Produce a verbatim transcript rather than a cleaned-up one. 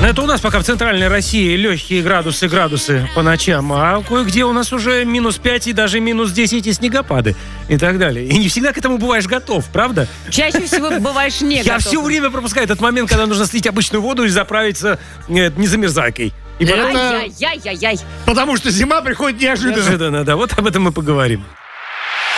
Ну, это у нас пока в центральной России легкие градусы, градусы по ночам, а кое-где у нас уже минус пять и даже минус десять и снегопады и так далее. И не всегда к этому бываешь готов, правда? Чаще всего бываешь не готов. Я все время пропускаю этот момент, когда нужно слить обычную воду и заправиться э, незамерзайкой. И потом... Ай-яй-яй-яй-яй. Потому что зима приходит неожиданно. Неожиданно, да. Вот об этом мы поговорим.